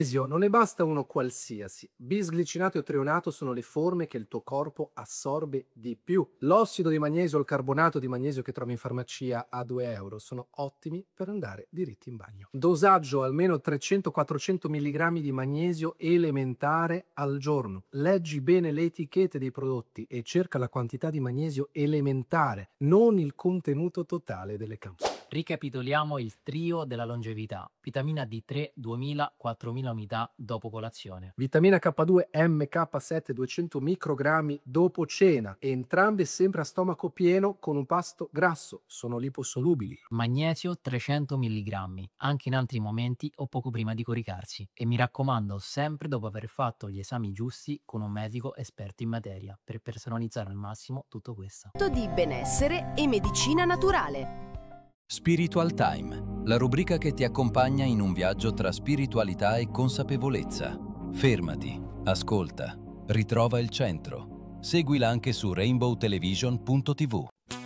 Non ne basta uno qualsiasi. Bisglicinato e trionato sono le forme che il tuo corpo assorbe di più. L'ossido di magnesio o il carbonato di magnesio che trovi in farmacia a 2 euro sono ottimi per andare diritti in bagno. Dosaggio almeno 300-400 mg di magnesio elementare al giorno. Leggi bene le etichette dei prodotti e cerca la quantità di magnesio elementare, non il contenuto totale delle capsule. Ricapitoliamo il trio della longevità. Vitamina D3 2000-4000 unità dopo colazione. Vitamina K2 MK7 200 microgrammi dopo cena, entrambe sempre a stomaco pieno con un pasto grasso, sono liposolubili. Magnesio 300 mg, anche in altri momenti o poco prima di coricarsi. E mi raccomando, sempre dopo aver fatto gli esami giusti con un medico esperto in materia, per personalizzare al massimo tutto questo. Di benessere e medicina naturale. Spiritual Time, la rubrica che ti accompagna in un viaggio tra spiritualità e consapevolezza. Fermati, ascolta, ritrova il centro. Seguila anche su rainbowtelevision.tv.